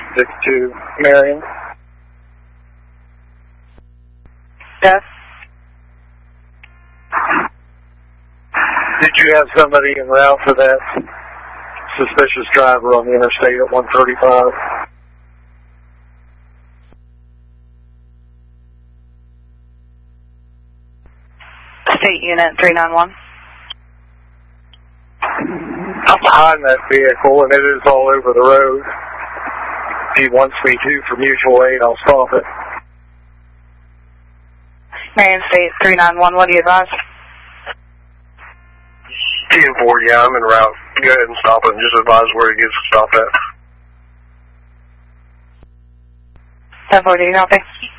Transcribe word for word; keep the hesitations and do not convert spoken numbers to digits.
sixty-two, Marion. Yes. Did you have somebody en route for that suspicious driver on the interstate at one thirty-five? State Unit three nine one. I'm behind that vehicle and it is all over the road. If he wants me to for mutual aid, I'll stop it. Marion State three nine one, what do you advise? ten four, yeah, I'm en route. Go ahead and stop it and just advise where he gets stopped at. ten four, do you copy?